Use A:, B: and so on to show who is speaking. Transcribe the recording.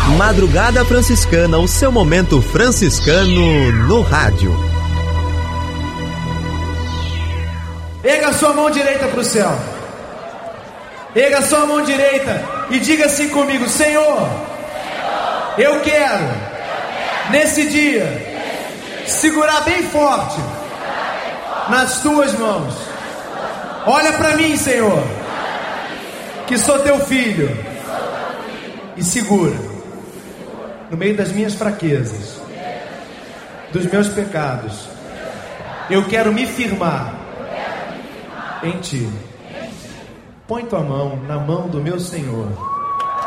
A: Madrugada Franciscana, o seu momento franciscano no rádio.
B: Erga sua mão direita para o céu. Erga sua mão direita e diga assim comigo: Senhor, eu quero nesse dia segurar bem forte nas tuas mãos. Olha para mim, Senhor, que sou teu filho, e segura no meio das minhas fraquezas, dos meus pecados. Eu quero me firmar em ti. Põe tua mão na mão do meu Senhor